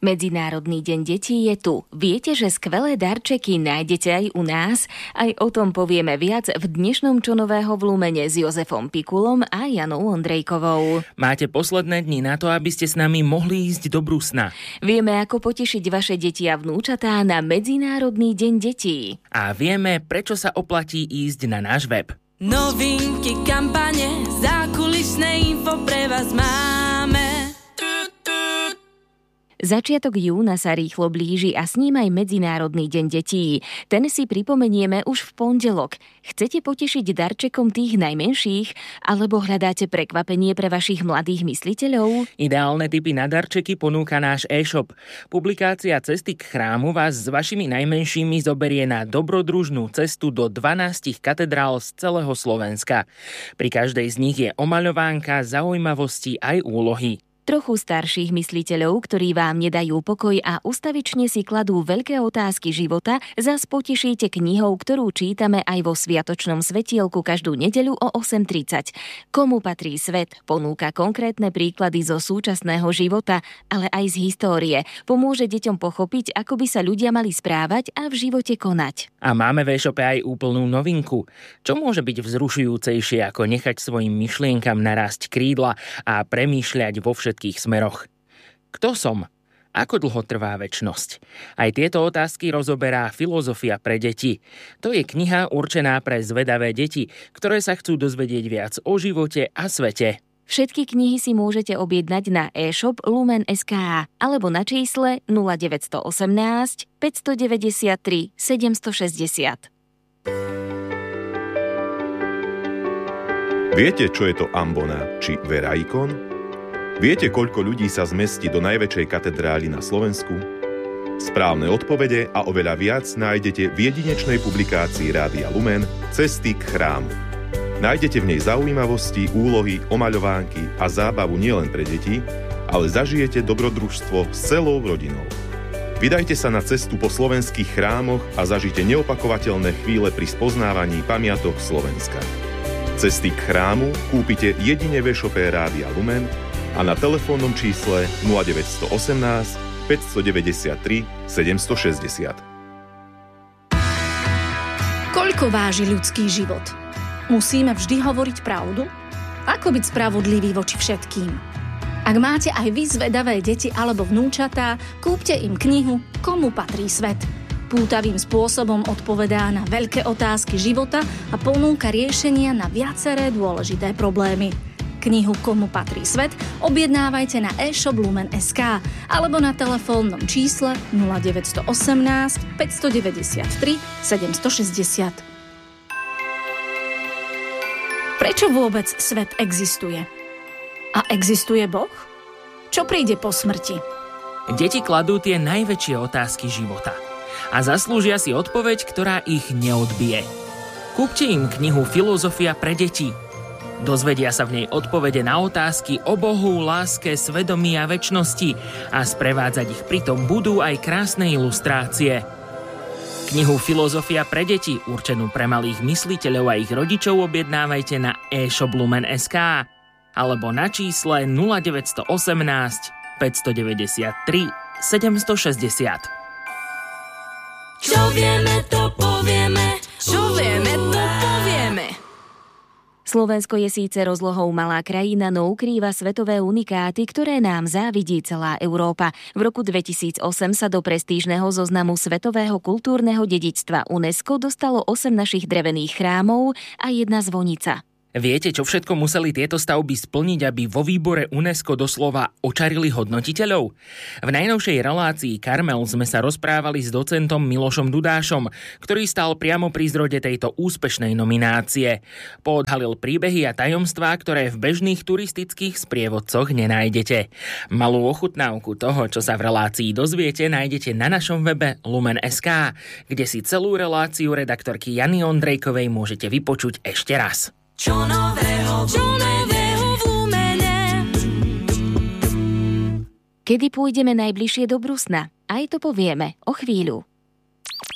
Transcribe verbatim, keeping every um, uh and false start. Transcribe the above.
Medzinárodný deň detí je tu. Viete, že skvelé darčeky nájdete aj u nás? Aj o tom povieme viac v dnešnom Čo nového v Lumene s Jozefom Pikulom a Janou Ondrejkovou. Máte posledné dni na to, aby ste s nami mohli ísť do Brusna. Vieme, ako potešiť vaše deti a vnúčatá na Medzinárodný deň detí. A vieme, prečo sa oplatí ísť na náš web. Novinky, kampane, zákulisné info pre vás máme. Začiatok júna sa rýchlo blíži a s ním aj Medzinárodný deň detí. Ten si pripomenieme už v pondelok. Chcete potešiť darčekom tých najmenších? Alebo hľadáte prekvapenie pre vašich mladých mysliteľov? Ideálne tipy na darčeky ponúka náš e-shop. Publikácia Cesty k chrámu vás s vašimi najmenšími zoberie na dobrodružnú cestu do dvanástich katedrál z celého Slovenska. Pri každej z nich je omaľovánka, zaujímavosti aj úlohy. Trochu starších mysliteľov, ktorí vám nedajú pokoj a ustavične si kladú veľké otázky života, zas potešíte knihou, ktorú čítame aj vo Sviatočnom svetielku každú nedeľu o osem tridsať. Komu patrí svet? Ponúka konkrétne príklady zo súčasného života, ale aj z histórie. Pomôže deťom pochopiť, ako by sa ľudia mali správať a v živote konať. A máme v e-shope aj úplnú novinku. Čo môže byť vzrušujúcejšie, ako nechať svojim myšlienkam narásť krídla a premýšľať vo všetkých všetkých smeroch. Kto som? Ako dlho trvá večnosť? Aj tieto otázky rozoberá Filozofia pre deti. To je kniha určená pre zvedavé deti, ktoré sa chcú dozvedieť viac o živote a svete. Všetky knihy si môžete objednať na e-shop lumen bodka es ká alebo na čísle nula deväť jedna osem, päť deväť tri, sedem šesť nula. Viete, čo je to ambona či veraikon? Viete, koľko ľudí sa zmestí do najväčšej katedrály na Slovensku? Správne odpovede a oveľa viac nájdete v jedinečnej publikácii Rádia Lumen Cesty k chrámu. Nájdete v nej zaujímavosti, úlohy, omaľovánky a zábavu nielen pre deti, ale zažijete dobrodružstvo s celou rodinou. Vydajte sa na cestu po slovenských chrámoch a zažite neopakovateľné chvíle pri spoznávaní pamiatok Slovenska. Cesty k chrámu kúpite jedine v e-shope Rádia Lumen a na telefónnom čísle nula deväť jedna osem, päť deväť tri, sedem šesť nula. Koľko váži ľudský život? Musíme vždy hovoriť pravdu? Ako byť spravodlivý voči všetkým? Ak máte aj vy zvedavé deti alebo vnúčatá, kúpte im knihu Komu patrí svet? Pútavým spôsobom odpovedá na veľké otázky života a ponúka riešenia na viaceré dôležité problémy. Knihu Komu patrí svet objednávajte na e-shop lumen bodka es ká alebo na telefónnom čísle nula deväť jedna osem, päť deväť tri, sedem šesť nula. Prečo vôbec svet existuje? A existuje Boh? Čo príde po smrti? Deti kladú tie najväčšie otázky života a zaslúžia si odpoveď, ktorá ich neodbije. Kúpte im knihu Filozofia pre deti. Dozvedia sa v nej odpovede na otázky o Bohu, láske, svedomí a večnosti a sprevádzať ich pritom budú aj krásne ilustrácie. Knihu Filozofia pre deti, určenú pre malých mysliteľov a ich rodičov, objednávajte na e-shop lumen bodka es ká alebo na čísle nula deväť jedna osem, päť deväť tri, sedem šesť nula. Čo vieme, to povieme, čo vieme, to povieme. Slovensko je síce rozlohou malá krajina, no ukrýva svetové unikáty, ktoré nám závidí celá Európa. V roku dvetisícosem sa do prestížneho zoznamu svetového kultúrneho dedičstva UNESCO dostalo osem našich drevených chrámov a jedna zvonica. Viete, čo všetko museli tieto stavby splniť, aby vo výbore UNESCO doslova očarili hodnotiteľov? V najnovšej relácii Karmel sme sa rozprávali s docentom Milošom Dudášom, ktorý stál priamo pri zrode tejto úspešnej nominácie. Poodhalil príbehy a tajomstvá, ktoré v bežných turistických sprievodcoch nenájdete. Malú ochutnávku toho, čo sa v relácii dozviete, nájdete na našom webe lumen bodka es ká, kde si celú reláciu redaktorky Jany Ondrejkovej môžete vypočuť ešte raz. Čo nového, čo nového v Lumene. Kedy pôjdeme najbližšie do Brusna? Aj to povieme o chvíľu.